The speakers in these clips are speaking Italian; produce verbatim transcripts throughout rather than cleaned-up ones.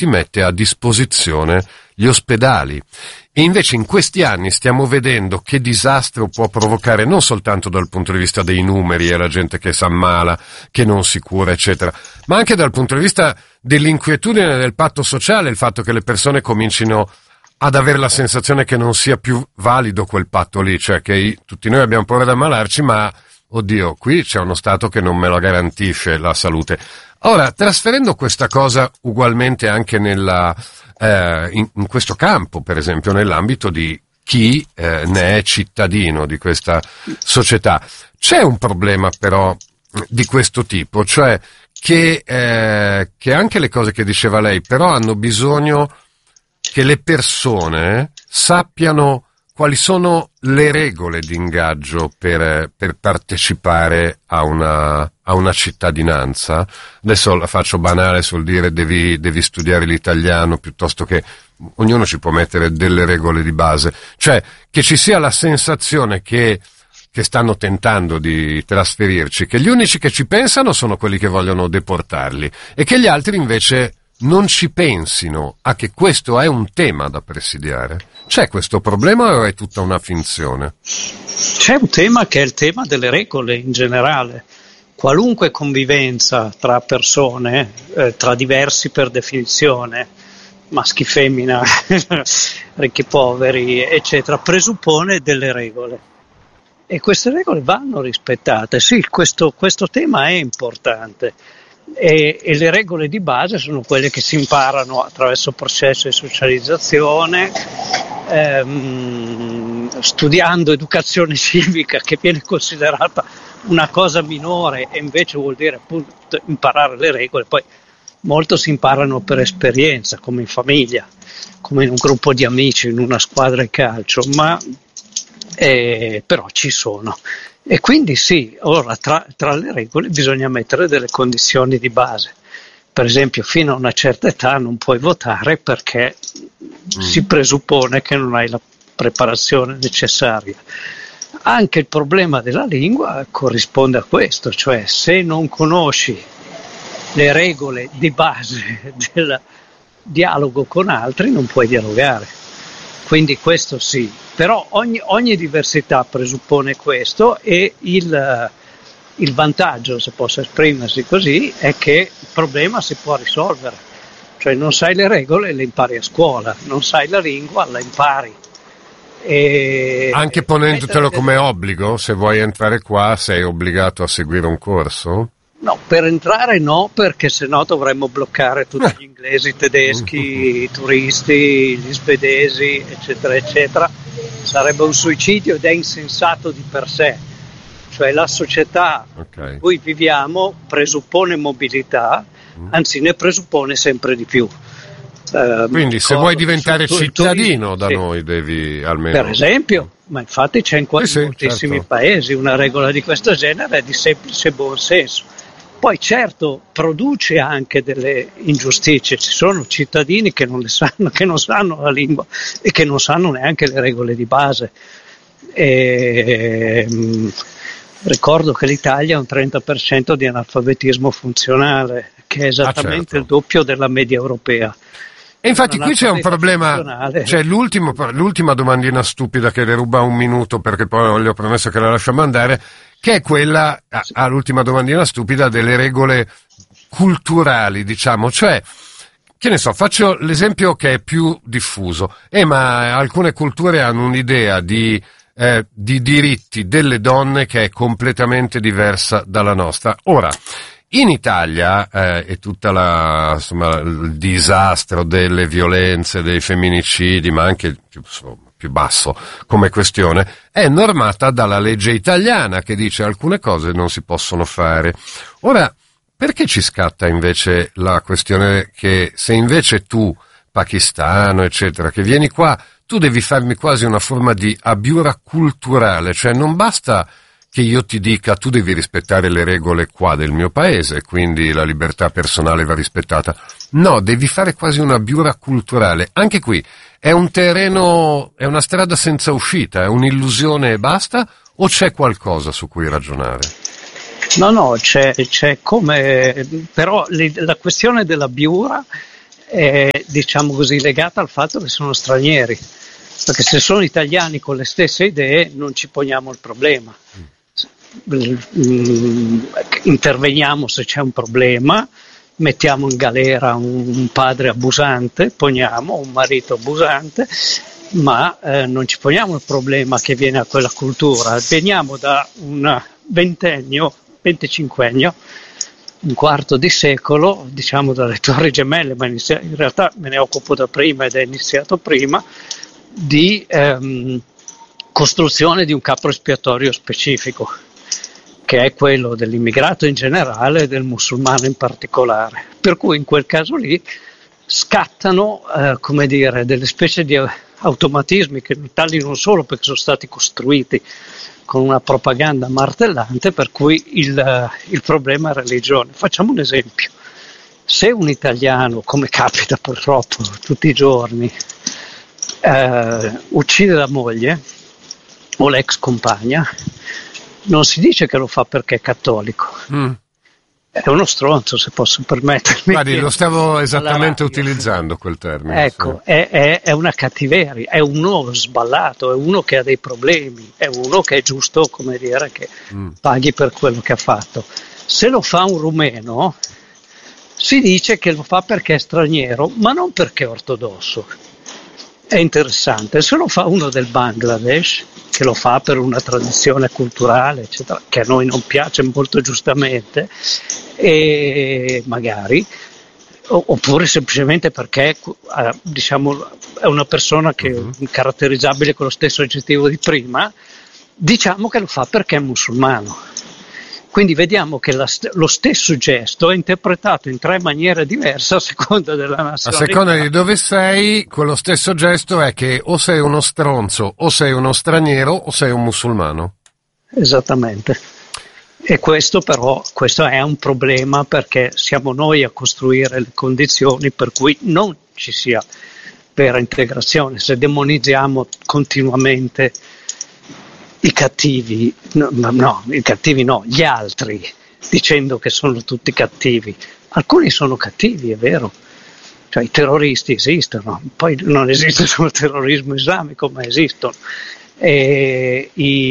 ti mette a disposizione gli ospedali. E invece in questi anni stiamo vedendo che disastro può provocare, non soltanto dal punto di vista dei numeri e la gente che si ammala, che non si cura, eccetera, ma anche dal punto di vista dell'inquietudine del patto sociale, il fatto che le persone comincino ad avere la sensazione che non sia più valido quel patto lì, cioè che i, tutti noi abbiamo paura di ammalarci, ma oddio, qui c'è uno Stato che non me lo garantisce la salute. Ora, trasferendo questa cosa ugualmente anche nella eh, in, in questo campo, per esempio, nell'ambito di chi eh, ne è cittadino di questa società, c'è un problema però di questo tipo, cioè che, eh, che anche le cose che diceva lei però hanno bisogno che le persone sappiano quali sono le regole di ingaggio per, per partecipare a una, a una cittadinanza. Adesso la faccio banale sul dire devi, devi studiare l'italiano, piuttosto che ognuno ci può mettere delle regole di base. Cioè, che ci sia la sensazione che, che stanno tentando di trasferirci, che gli unici che ci pensano sono quelli che vogliono deportarli e che gli altri invece non ci pensino a che questo è un tema da presidiare. C'è questo problema o è tutta una finzione? C'è un tema che è il tema delle regole in generale. Qualunque convivenza tra persone, eh, tra diversi per definizione, maschi, femmina, ricchi, poveri, eccetera, presuppone delle regole. E queste regole vanno rispettate. Sì, questo, questo tema è importante. E, e le regole di base sono quelle che si imparano attraverso il processo di socializzazione, ehm, studiando educazione civica, che viene considerata una cosa minore e invece vuol dire appunto imparare le regole. Poi molto si imparano per esperienza, come in famiglia, come in un gruppo di amici, in una squadra di calcio, ma eh, però ci sono. E quindi sì, ora tra, tra le regole bisogna mettere delle condizioni di base. Per esempio, fino a una certa età non puoi votare perché mm. si presuppone che non hai la preparazione necessaria. Anche il problema della lingua corrisponde a questo, cioè se non conosci le regole di base del dialogo con altri non puoi dialogare. Quindi questo sì, però ogni, ogni diversità presuppone questo e il, il vantaggio, se posso esprimersi così, è che il problema si può risolvere. Cioè non sai le regole, le impari a scuola, non sai la lingua, la impari. E, Anche ponendotelo come obbligo, se vuoi entrare qua sei obbligato a seguire un corso? No, per entrare no, perché sennò dovremmo bloccare tutti gli inglesi, i tedeschi, i turisti, gli svedesi, eccetera, eccetera. Sarebbe un suicidio ed è insensato di per sé. Cioè la società okay. in cui viviamo presuppone mobilità, anzi ne presuppone sempre di più. Uh, Quindi se vuoi diventare tu, cittadino tu, da sì. noi devi almeno... Per esempio, ma infatti c'è in, quasi sì, sì, moltissimi certo. paesi una regola di questo genere di semplice buon senso. Poi certo produce anche delle ingiustizie, ci sono cittadini che non le sanno, che non sanno la lingua e che non sanno neanche le regole di base. E, mh, ricordo che l'Italia ha un trenta per cento di analfabetismo funzionale, che è esattamente ah, certo. il doppio della media europea. E infatti qui c'è un problema, cioè l'ultimo, l'ultima domandina stupida che le ruba un minuto perché poi gli ho promesso che la lasciamo andare, che è quella, ah, l'ultima domandina stupida delle regole culturali, diciamo, cioè, che ne so, faccio l'esempio che è più diffuso, eh ma alcune culture hanno un'idea di, eh, di diritti delle donne che è completamente diversa dalla nostra. Ora, in Italia eh, è tutta la, insomma, il disastro delle violenze, dei femminicidi, ma anche più, insomma, più basso come questione, è normata dalla legge italiana che dice alcune cose non si possono fare. Ora, perché ci scatta invece la questione che se invece tu, pakistano, eccetera, che vieni qua, tu devi farmi quasi una forma di abiura culturale, cioè non basta che io ti dica tu devi rispettare le regole qua del mio paese, quindi la libertà personale va rispettata. No, devi fare quasi una abiura culturale. Anche qui è un terreno, è una strada senza uscita, è un'illusione e basta, o c'è qualcosa su cui ragionare? No, no, c'è, c'è come, però la questione della abiura è, diciamo così, legata al fatto che sono stranieri, perché se sono italiani con le stesse idee non ci poniamo il problema. Interveniamo se c'è un problema, mettiamo in galera un, un padre abusante, poniamo un marito abusante, ma eh, non ci poniamo il problema che viene a quella cultura. Veniamo da un ventennio, venticinquennio, un quarto di secolo, diciamo dalle Torri Gemelle, ma inizia- in realtà me ne occupo da prima ed è iniziato prima, di ehm, costruzione di un capro espiatorio specifico, che è quello dell'immigrato in generale e del musulmano in particolare. Per cui in quel caso lì scattano, eh, come dire, delle specie di automatismi che tali non solo perché sono stati costruiti con una propaganda martellante, per cui il, il problema è religione. Facciamo un esempio. Se un italiano, come capita purtroppo tutti i giorni, eh, uccide la moglie o l'ex compagna, non si dice che lo fa perché è cattolico. Mm. È uno stronzo, se posso permettermi. Guardi, lo stavo esattamente utilizzando quel termine. Ecco, sì. è, è, è una cattiveria, è uno sballato, è uno che ha dei problemi, è uno che è giusto, come dire, che mm. paghi per quello che ha fatto. Se lo fa un rumeno, si dice che lo fa perché è straniero, ma non perché è ortodosso. È interessante. Se lo fa uno del Bangladesh, che lo fa per una tradizione culturale, eccetera, che a noi non piace molto giustamente, e magari, oppure semplicemente perché eh, diciamo, è una persona che uh-huh. è caratterizzabile con lo stesso aggettivo di prima, diciamo che lo fa perché è musulmano. Quindi vediamo che la, lo stesso gesto è interpretato in tre maniere diverse a seconda della nazionalità. A seconda di dove sei, quello stesso gesto è che o sei uno stronzo, o sei uno straniero, o sei un musulmano. Esattamente. E questo però, questo è un problema perché siamo noi a costruire le condizioni per cui non ci sia vera integrazione. Se demonizziamo continuamente i cattivi, no, no, i cattivi no, gli altri, dicendo che sono tutti cattivi. Alcuni sono cattivi, è vero, cioè i terroristi esistono, poi non esiste solo il terrorismo islamico, ma esistono. E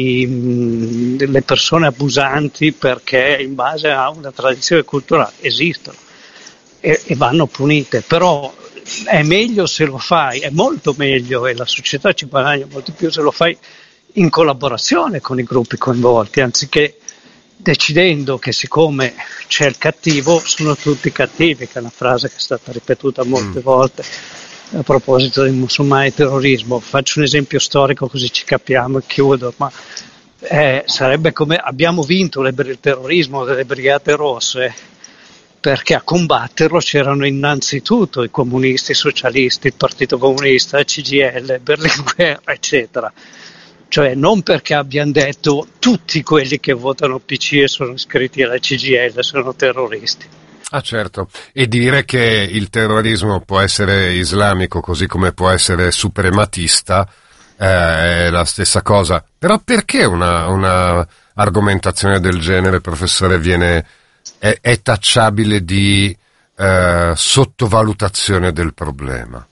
i, le persone abusanti perché in base a una tradizione culturale esistono e, e vanno punite, però è meglio se lo fai, è molto meglio e la società ci guadagna molto più se lo fai in collaborazione con i gruppi coinvolti, anziché decidendo che siccome c'è il cattivo sono tutti cattivi, che è una frase che è stata ripetuta molte mm. volte a proposito dei musulmani e terrorismo. Faccio un esempio storico così ci capiamo e chiudo, ma eh, sarebbe come abbiamo vinto il terrorismo delle Brigate Rosse perché a combatterlo c'erano innanzitutto i comunisti, i socialisti, il Partito Comunista, il C G I L, Berlinguer, eccetera. Cioè non perché abbiano detto tutti quelli che votano P C e sono iscritti alla C G I L sono terroristi. Ah certo, e dire che il terrorismo può essere islamico così come può essere suprematista eh, è la stessa cosa. Però perché una, una argomentazione del genere, professore, viene è, è tacciabile di eh, sottovalutazione del problema?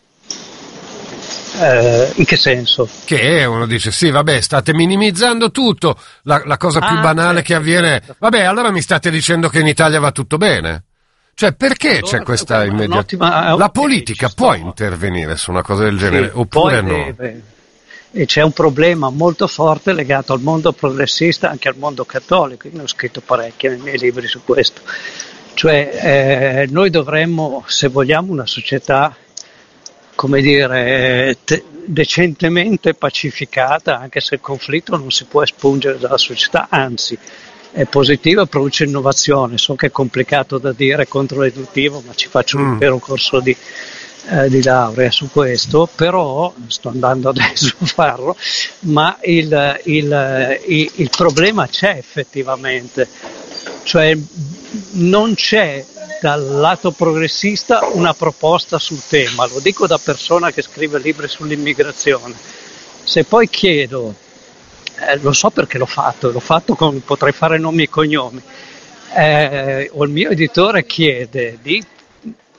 Eh, in che senso? Che uno dice sì vabbè state minimizzando tutto, la, la cosa più ah, banale certo, che avviene certo. Vabbè allora mi state dicendo che in Italia va tutto bene, cioè perché allora, c'è questa immediata la politica okay, può sto. intervenire su una cosa del genere sì, oppure no deve. E c'è un problema molto forte legato al mondo progressista, anche al mondo cattolico. Io ne ho scritto parecchio nei miei libri su questo, cioè eh, noi dovremmo, se vogliamo una società come dire, te, decentemente pacificata, anche se il conflitto non si può espungere dalla società, anzi è positivo e produce innovazione. So che è complicato da dire, controintuitivo, ma ci faccio un intero corso di, eh, di laurea su questo, però sto andando adesso a farlo, ma il, il, il, il problema c'è effettivamente, cioè non c'è dal lato progressista una proposta sul tema, lo dico da persona che scrive libri sull'immigrazione. Se poi chiedo, eh, lo so perché l'ho fatto, l'ho fatto con, potrei fare nomi e cognomi, eh, o il mio editore chiede di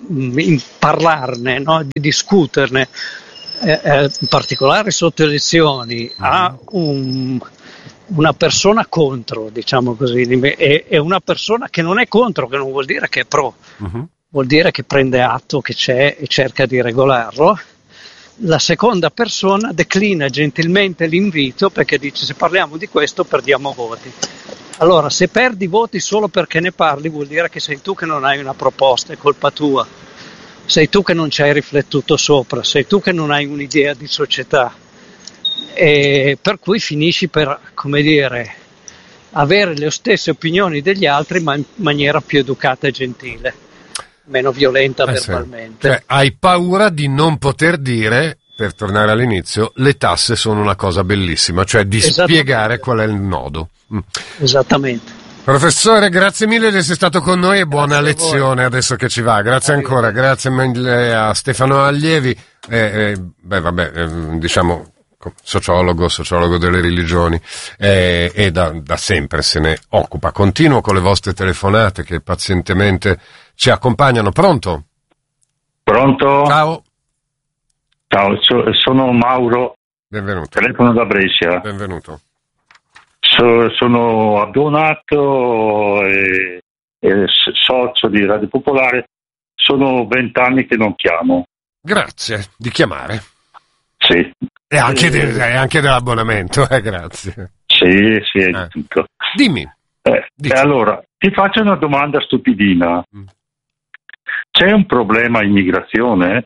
in parlarne, no? Di discuterne, eh, eh, in particolare sotto elezioni, uh-huh. a un, una persona contro, diciamo così, e, e una persona che non è contro, che non vuol dire che è pro, uh-huh. vuol dire che prende atto che c'è e cerca di regolarlo. La seconda persona declina gentilmente l'invito perché dice: se parliamo di questo perdiamo voti. Allora, se perdi voti solo perché ne parli, vuol dire che sei tu che non hai una proposta, è colpa tua. Sei tu che non ci hai riflettuto sopra, sei tu che non hai un'idea di società. E per cui finisci per, come dire, avere le stesse opinioni degli altri ma in maniera più educata e gentile, meno violenta eh verbalmente. Sì. Cioè, hai paura di non poter dire, per tornare all'inizio, le tasse sono una cosa bellissima, cioè di spiegare qual è il nodo. Mm. Esattamente. Professore, grazie mille di essere stato con noi e buona grazie lezione adesso che ci va. Grazie Arrivo. ancora, grazie mille a Stefano Allievi, eh, eh, beh vabbè, eh, diciamo sociologo, sociologo delle religioni, eh, e da, da sempre se ne occupa. Continuo con le vostre telefonate che pazientemente ci accompagnano. Pronto? Pronto? Ciao. Ciao, so, sono Mauro. Benvenuto. Telefono da Brescia. Benvenuto. So, sono abbonato e, e socio di Radio Popolare. Sono vent'anni che non chiamo. Grazie di chiamare. Sì. E anche, de, e anche dell'abbonamento, eh, grazie. Sì, sì, è eh. tutto. Dimmi. Eh, e allora, ti faccio una domanda stupidina. Mm. C'è un problema immigrazione?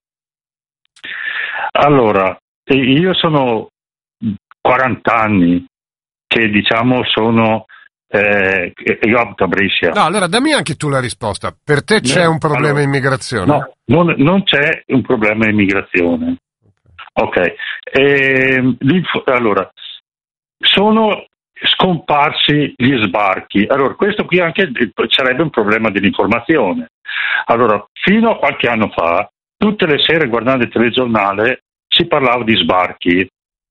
Allora, io sono quaranta anni che diciamo sono eh, io abito a Brescia. No, allora dammi anche tu la risposta. Per te c'è no, un problema allora, immigrazione? No, non, non c'è un problema immigrazione. Ok. E, allora, sono scomparsi gli sbarchi. Allora, questo qui anche sarebbe un problema dell'informazione. Allora, fino a qualche anno fa, tutte le sere guardando il telegiornale si parlava di sbarchi.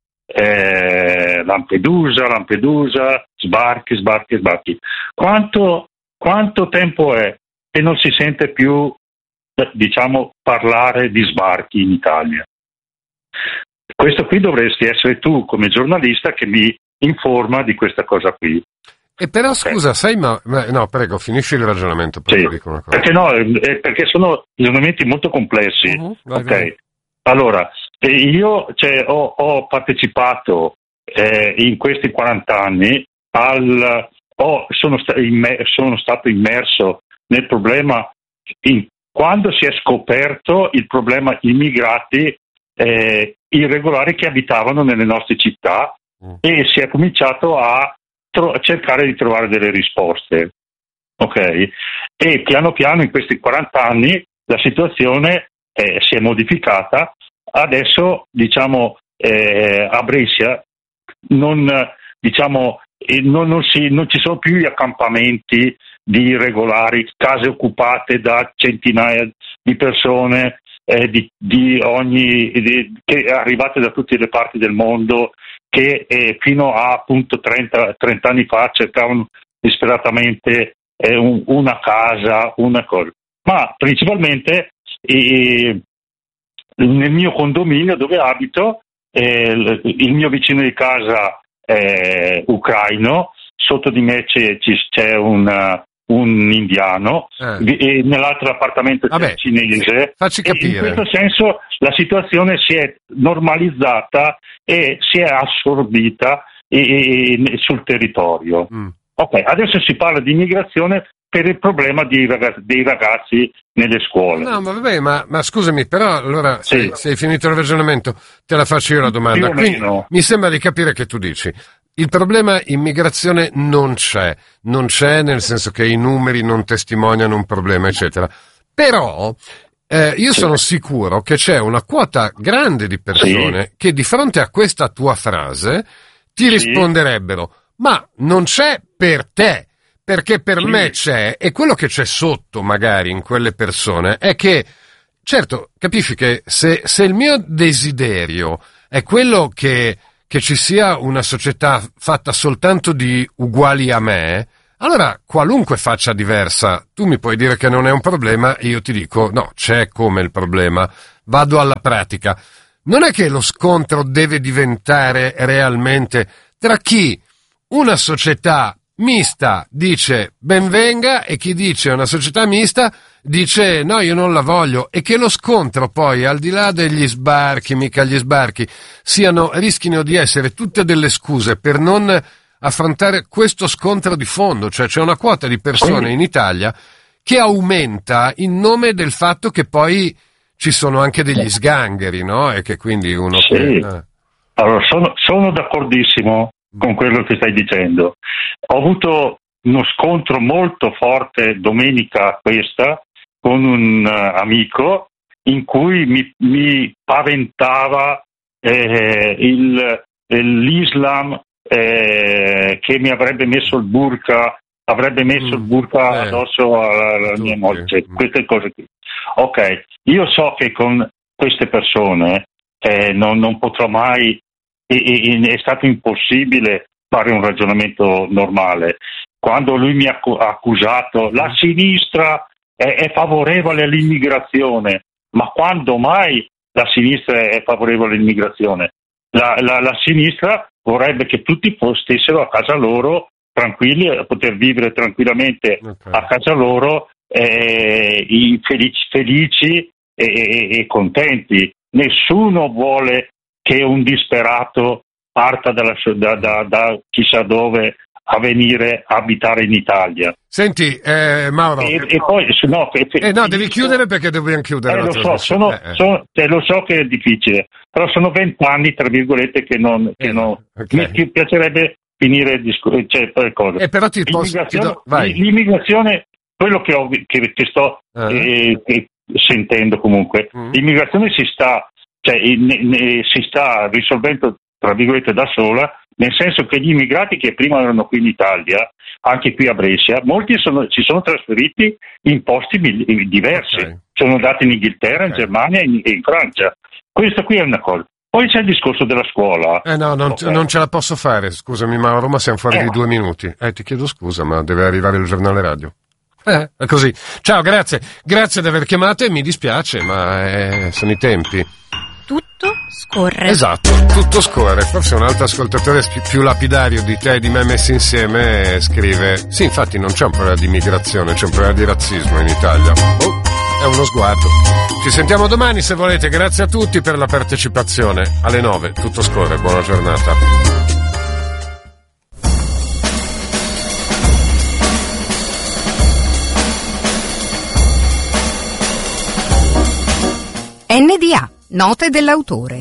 Eh, Lampedusa, Lampedusa, sbarchi, sbarchi, sbarchi. Quanto, quanto tempo è che non si sente più, diciamo, parlare di sbarchi in Italia? Questo qui dovresti essere tu come giornalista che mi informa di questa cosa qui. E però okay. Scusa, sai, ma, ma no, prego, finisci il ragionamento. Poi sì, dico una cosa. Perché no, eh, perché sono ragionamenti molto complessi. Uh-huh, vai, ok. Vai. Allora, io cioè, ho, ho partecipato eh, in questi quaranta anni al ho, sono, sta, immer, sono stato immerso nel problema in, quando si è scoperto il problema immigrati eh, irregolari che abitavano nelle nostre città mm. e si è cominciato a, tro- a cercare di trovare delle risposte. Ok? E piano piano in questi quaranta anni la situazione eh, si è modificata. Adesso diciamo eh, a Brescia non diciamo eh, non, non, si, non ci sono più gli accampamenti di irregolari, case occupate da centinaia di persone eh, di, di ogni di, che arrivate da tutte le parti del mondo che eh, fino a appunto trenta, trenta anni fa cercavano disperatamente eh, un, una casa, una cosa, ma principalmente eh, nel mio condominio dove abito eh, il mio vicino di casa è ucraino, sotto di me c'è, c'è un, un indiano eh. e nell'altro appartamento c'è un cinese. Facci capire. In questo senso la situazione si è normalizzata e si è assorbita e, e, sul territorio. Mm. Ok, adesso si parla di immigrazione per il problema di ragazzi, dei ragazzi nelle scuole. No, ma vabbè, ma, ma scusami, però allora sì. se, se hai finito il ragionamento te la faccio io la domanda. Quindi, mi sembra di capire che tu dici il problema immigrazione non c'è, non c'è nel senso che i numeri non testimoniano un problema, eccetera. Però eh, io sì. sono sicuro che c'è una quota grande di persone sì. che di fronte a questa tua frase ti sì. risponderebbero: ma non c'è per te. Perché per sì. me c'è, e quello che c'è sotto magari in quelle persone è che, certo, capisci che se, se il mio desiderio è quello che, che ci sia una società fatta soltanto di uguali a me, Allora, qualunque faccia diversa, tu mi puoi dire che non è un problema e io ti dico no, c'è come il problema. Vado alla pratica. Non è che lo scontro deve diventare realmente tra chi una società mista dice benvenga e chi dice una società mista dice no, io non la voglio, e che lo scontro poi, al di là degli sbarchi, mica gli sbarchi, siano, rischino di essere tutte delle scuse per non affrontare questo scontro di fondo. Cioè c'è una quota di persone in Italia che aumenta in nome del fatto che poi ci sono anche degli sgangheri, no? E che quindi uno... Sì. Che, eh. Allora, sono, sono d'accordissimo con quello che stai dicendo. Ho avuto uno scontro molto forte domenica questa con un uh, amico in cui mi, mi paventava eh, il, l'Islam eh, che mi avrebbe messo il burqa, avrebbe messo mm, il burqa eh, addosso alla, alla mia moglie, cioè, queste cose qui. Ok, io so che con queste persone eh, non, non potrò mai, e, e, è stato impossibile fare un ragionamento normale. Quando lui mi ha accusato, la sinistra è, è favorevole all'immigrazione, ma quando mai la sinistra è favorevole all'immigrazione? La, la, la sinistra vorrebbe che tutti stessero a casa loro, tranquilli, a poter vivere tranquillamente okay. a casa loro, eh, felici, felici e, e, e contenti. Nessuno vuole che un disperato parta dalla, da, da, da chissà dove a venire a abitare in Italia. Senti, eh, Mauro. E, e poi, no, e, eh, no, devi chiudere perché dobbiamo chiudere. Eh, la lo so, sono, eh, eh. Sono, eh, lo so che è difficile, però sono vent'anni, tra virgolette, che non, che eh, non okay. mi piacerebbe finire il discorso, cioè, le cose. Eh, però ti l'immigrazione, posso, ti do, vai. L'immigrazione, quello che, ho, che, che sto uh-huh. eh, che sentendo comunque, uh-huh. l'immigrazione si sta, cioè, ne, ne, si sta risolvendo, tra virgolette, da sola, nel senso che gli immigrati che prima erano qui in Italia, anche qui a Brescia, molti sono, si sono trasferiti in posti diversi, okay. sono andati in Inghilterra, okay. in Germania e in, in Francia. Questo qui è una cosa. Poi c'è il discorso della scuola. Eh no, non, okay. non ce la posso fare, scusami Mauro, ma siamo fuori eh. di due minuti. Eh, ti chiedo scusa, ma deve arrivare il giornale radio. Eh, è così. Ciao, grazie. Grazie di aver chiamato e mi dispiace, ma eh, sono i tempi. Tutto scorre. Esatto, tutto scorre. Forse un altro ascoltatore più lapidario di te e di me messi insieme scrive: sì, infatti non c'è un problema di immigrazione, c'è un problema di razzismo in Italia. Oh, è uno sguardo. Ci sentiamo domani se volete. Grazie a tutti per la partecipazione. Alle nove, tutto scorre. Buona giornata. N D A. Note dell'autore.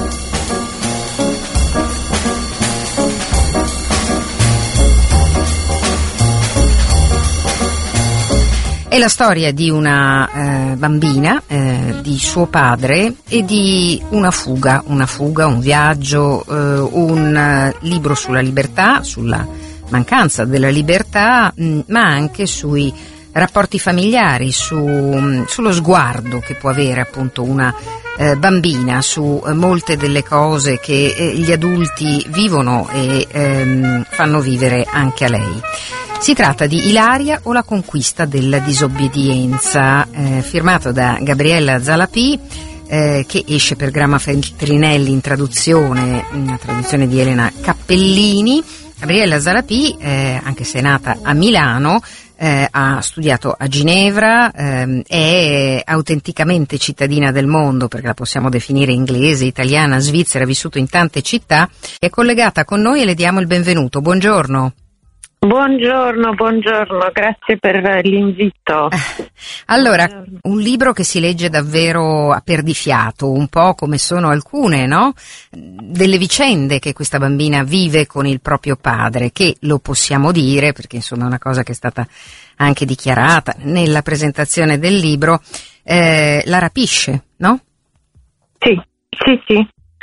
È la storia di una eh, bambina, eh, di suo padre e di una fuga, una fuga, un viaggio, eh, un uh, libro sulla libertà, sulla mancanza della libertà, mh, ma anche sui rapporti familiari, su, sullo sguardo che può avere appunto una eh, bambina su eh, molte delle cose che eh, gli adulti vivono e ehm, fanno vivere anche a lei. Si tratta di Ilaria o la conquista della disobbedienza, eh, firmato da Gabriella Zalapì, eh, che esce per Gramma Feltrinelli in traduzione, una traduzione di Elena Cappellini. Gabriella Zalapì, eh, anche se è nata a Milano, Eh, ha studiato a Ginevra, ehm, è autenticamente cittadina del mondo perché la possiamo definire inglese, italiana, svizzera, ha vissuto in tante città, è collegata con noi e le diamo il benvenuto. Buongiorno. Buongiorno, buongiorno, grazie per l'invito. Allora, buongiorno. Un libro che si legge davvero a perdifiato, un po' come sono alcune, no? Delle vicende che questa bambina vive con il proprio padre, che lo possiamo dire, perché insomma è una cosa che è stata anche dichiarata nella presentazione del libro, eh, la rapisce, no? Sì, sì, sì.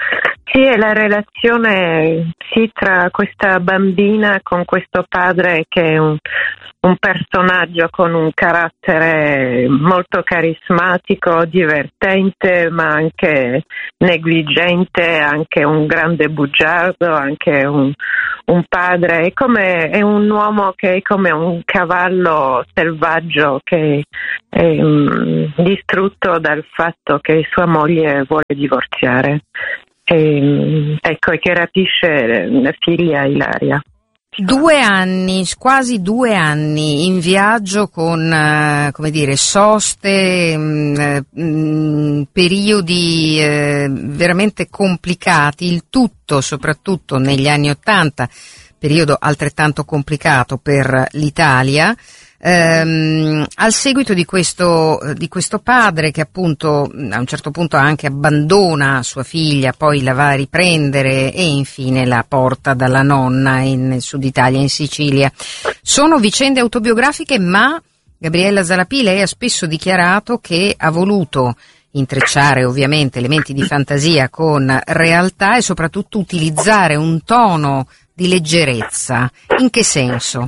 Sì, è la relazione sì, tra questa bambina con questo padre che è un, un personaggio con un carattere molto carismatico, divertente, ma anche negligente, anche un grande bugiardo, anche un, un padre. È come è un uomo che è come un cavallo selvaggio che è um, distrutto dal fatto che sua moglie vuole divorziare. E, ecco, e che rapisce la figlia Ilaria. Due anni, quasi due anni in viaggio con, eh, come dire, soste, mh, mh, periodi eh, veramente complicati, il tutto soprattutto negli anni Ottanta, periodo altrettanto complicato per l'Italia. Ehm, al seguito di questo, di questo padre che appunto a un certo punto anche abbandona sua figlia, poi la va a riprendere e infine la porta dalla nonna in, nel sud Italia, in Sicilia. Sono vicende autobiografiche, ma Gabriella Zalapì, lei ha spesso dichiarato che ha voluto intrecciare ovviamente elementi di fantasia con realtà e soprattutto utilizzare un tono di leggerezza. In che senso?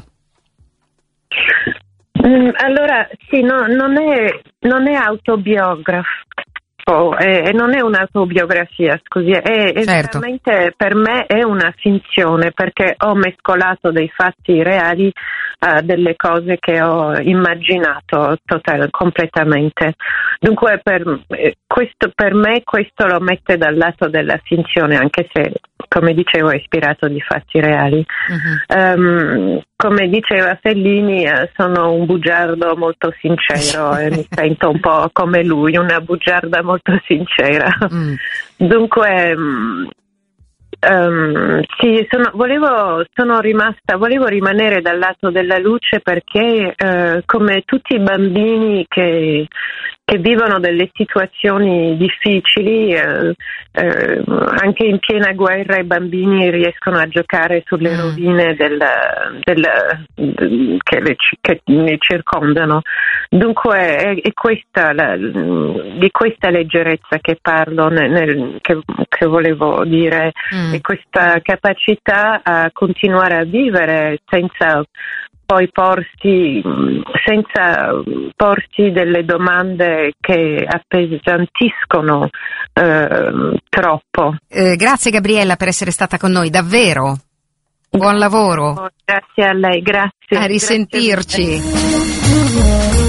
Allora, sì, no, non è, non è autobiografico, e non è un'autobiografia, scusi, è, è certo. Veramente per me è una finzione, perché ho mescolato dei fatti reali a uh, delle cose che ho immaginato total, completamente. Dunque per, eh, questo, per me questo lo mette dal lato della finzione, anche se, come dicevo, è ispirato di fatti reali. Uh-huh. Um, come diceva Fellini, eh, sono un bugiardo molto sincero e mi sento un po' come lui, una bugiarda molto sincera. Mm. Dunque, um, um, sì, sono, volevo, sono rimasta, volevo rimanere dal lato della luce perché, uh, come tutti i bambini che che vivono delle situazioni difficili, eh, eh, anche in piena guerra i bambini riescono a giocare sulle mm. rovine del, del, del, che, le, che li circondano. Dunque è, è questa la, di questa leggerezza che parlo, nel, nel, che, che volevo dire, mm. e questa capacità a continuare a vivere senza poi porsi, senza porsi delle domande che appesantiscono eh, troppo. Eh, grazie Gabriella per essere stata con noi, davvero. Buon lavoro. Grazie a lei, grazie. A risentirci. Grazie.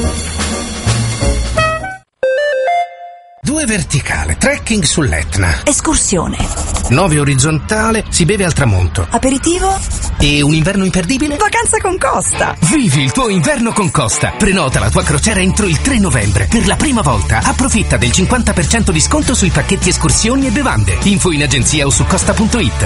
Due verticale, trekking sull'Etna. Escursione. Nove orizzontale, si beve al tramonto. Aperitivo. E un inverno imperdibile? Vacanza con Costa. Vivi il tuo inverno con Costa. Prenota la tua crociera entro il tre novembre. Per la prima volta approfitta del cinquanta per cento di sconto sui pacchetti escursioni e bevande. Info in agenzia o su costa punto it.